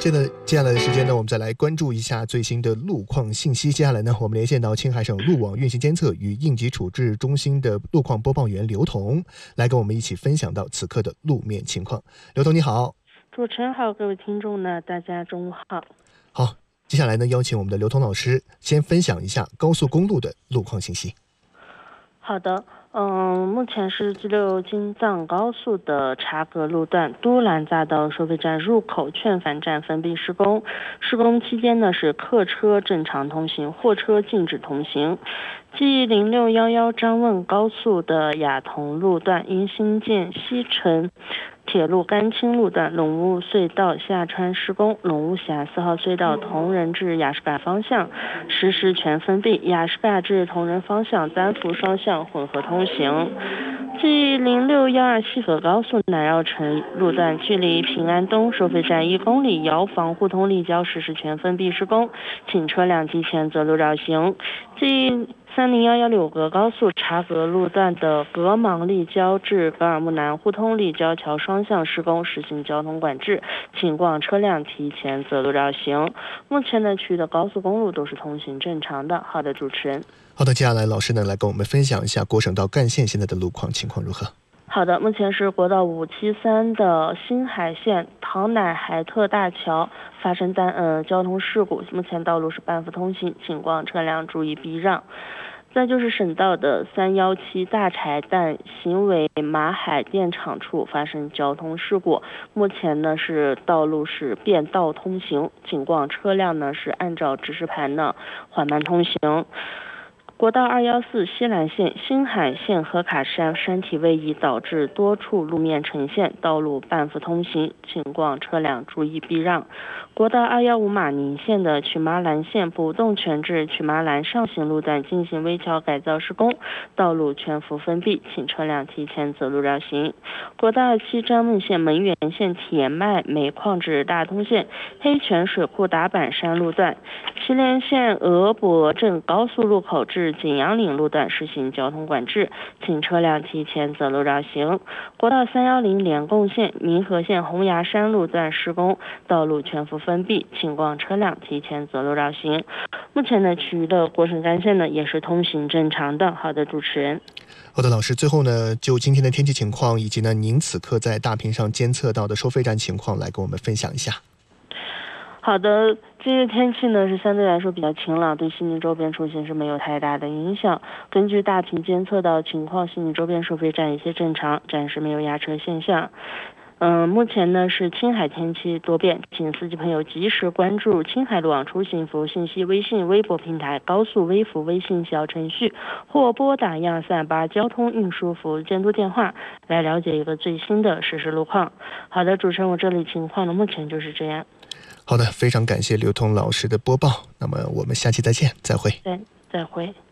接下来的时间呢，我们再来关注一下最新的路况信息。接下来呢，我们连线到青海省路网运行监测与应急处置中心的路况播报员刘彤，来跟我们一起分享到此刻的路面情况。刘彤你好。 主持人好，各位听众呢，大家中午好。 好，接下来呢，邀请我们的刘彤老师先分享一下高速公路的路况信息。 好的，目前是 G6 京藏高速的察格路段都兰匝道收费站入口劝返站封闭施工，施工期间呢是客车正常通行，货车禁止通行。G0611 张问高速的雅同路段因新建西城铁路甘青路段陇务隧道下穿施工，陇务峡4号隧道同仁至雅什嘎方向实时全封闭，雅什嘎至同仁方向单幅双向混合通行。G0612西河高速南绕城路段距离平安东收费站1公里，遥防互通立交实时全封闭施工，请车辆提前择路绕行。G3011柳格高速察格路段的格芒立交至格尔木南互通立交桥双向施工，实行交通管制，请过往车辆提前择路绕行。目前呢，区域的高速公路都是通行正常的。好的，主持人。 好的，接下来老师呢来跟我们分享一下国省道干线现在的路况情况如何。 好的，目前是国道573的新海线唐乃海特大桥发生交通事故，目前道路是半幅通行，请过往车辆注意避让。再就是省道的317大柴旦行为马海电厂处发生交通事故，目前呢是道路是变道通行，请过往车辆呢是按照指示牌呢缓慢通行。国道214西兰线新海线和卡山山体位移导致多处路面呈现道路半幅通行，请过往车辆注意避让。国道215马宁线的曲麻兰线不动泉至曲麻兰上行路段进行危桥改造施工，道路全幅封闭，请车辆提前择路绕行。国道27张梦线门源线铁脉煤矿至大通线黑泉水库打板山路段，祁连线俄博镇高速路口至景阳岭路段实行交通管制，请车辆提前择路绕行。国道310联共线民和线洪崖山路段施工，道路全幅封闭，请过往车辆提前择路绕行。目前呢，区域的国省干线呢也是通行正常的。好的，主持人。 好的，老师，最后呢，就今天的天气情况以及呢您此刻在大屏上监测到的收费站情况来跟我们分享一下。 好的，今日天气呢是相对来说比较晴朗，对西宁周边出行是没有太大的影响。根据大屏监测到情况，西宁周边收费站一切正常，暂时没有压车现象。目前呢是青海天气多变，请司机朋友及时关注青海路网出行服务信息微信、微博平台、高速微服微信小程序，或拨打1238交通运输服务监督电话来了解一个最新的实时路况。好的，主持人，我这里情况呢目前就是这样。 好的，非常感谢刘彤老师的播报，那么我们下期再见，再会。 再会。